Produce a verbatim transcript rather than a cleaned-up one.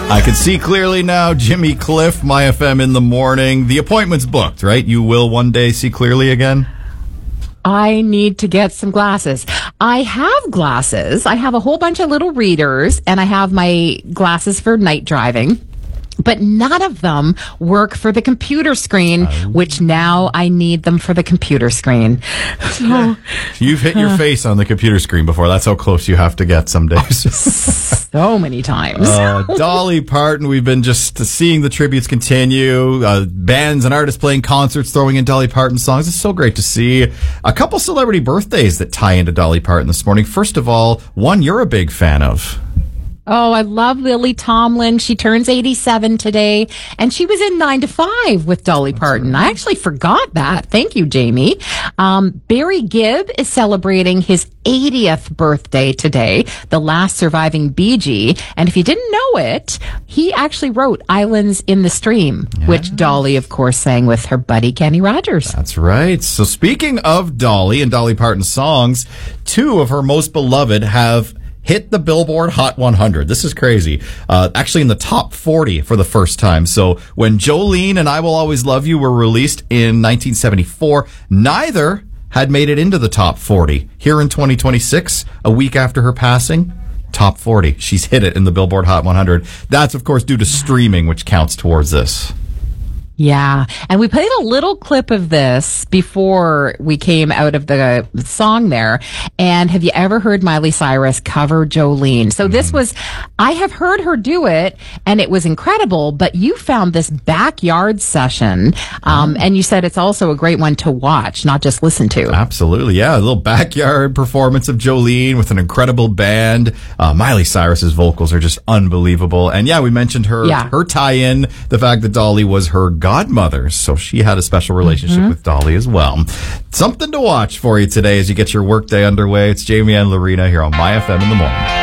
I can see clearly now. Jimmy Cliff, My F M in the morning. The appointment's booked, right? You will one day see clearly again? I need to get some glasses. I have glasses. I have a whole bunch of little readers, and I have my glasses for night driving. But none of them work for the computer screen, which now I need them for the computer screen. So, You've hit your uh, face on the computer screen before. That's how close you have to get some days. So many times. uh, Dolly Parton, we've been just seeing the tributes continue. Uh, bands and artists playing concerts, throwing in Dolly Parton songs. It's so great to see. A couple celebrity birthdays that tie into Dolly Parton this morning. First of all, one you're a big fan of. Oh, I love Lily Tomlin. She turns eighty-seven today, and she was in nine to five with Dolly Parton. I actually forgot that. Thank you, Jamie. Um, Barry Gibb is celebrating his eightieth birthday today, the last surviving Bee Gee. And if you didn't know it, he actually wrote Islands in the Stream, yeah. which Dolly, of course, sang with her buddy Kenny Rogers. That's right. So speaking of Dolly and Dolly Parton songs, two of her most beloved have hit the Billboard Hot one hundred. This is crazy. Uh, actually in the top forty for the first time. So when Jolene and I Will Always Love You were released in nineteen seventy-four, neither had made it into the top forty. Here in twenty twenty-six, a week after her passing, top forty. She's hit it in the Billboard Hot one hundred. That's, of course, due to streaming, which counts towards this. Yeah. And we played a little clip of this before we came out of the song there. And have you ever heard Miley Cyrus cover Jolene? So this was, I have heard her do it, and it was incredible, but you found this backyard session, um, and you said it's also a great one to watch, not just listen to. Absolutely. Yeah. A little backyard performance of Jolene with an incredible band. Uh, Miley Cyrus's vocals are just unbelievable. And yeah, we mentioned her, yeah. her tie-in, the fact that Dolly was her godmother, so she had a special relationship mm-hmm. with Dolly as well. Something to watch for you today as you get your workday underway. It's Jamie and Lorena here on My F M in the morning.